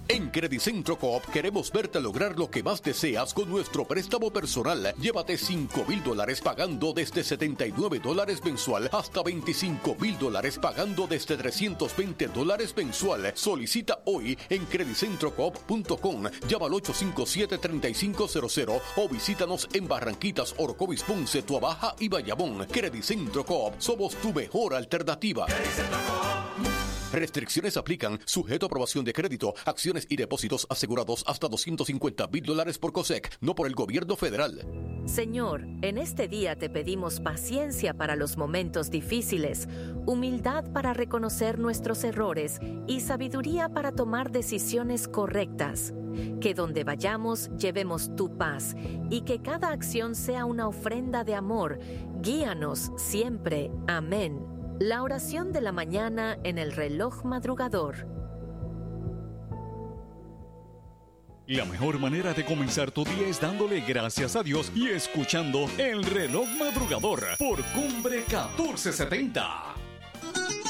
En Credicentro Coop queremos verte lograr lo que más deseas con nuestro préstamo personal. Llévate $5,000 pagando desde $79 mensual hasta $25,000 pagando desde $320 mensual. Solicita hoy en credicentrocoop.com. Llama al 857-3500 o visítanos en Barranquitas, Orocovis, Ponce, Tuabaja y Bayamón. Credicentro Coop. Somos tu mejor alternativa. Restricciones aplican, sujeto a aprobación de crédito, acciones y depósitos asegurados hasta $250,000 por COSEC, no por el gobierno federal. Señor, en este día te pedimos paciencia para los momentos difíciles, humildad para reconocer nuestros errores y sabiduría para tomar decisiones correctas. Que donde vayamos llevemos tu paz y que cada acción sea una ofrenda de amor. Guíanos siempre. Amén. La oración de la mañana en el reloj madrugador. La mejor manera de comenzar tu día es dándole gracias a Dios y escuchando el reloj madrugador por Cumbre 1470.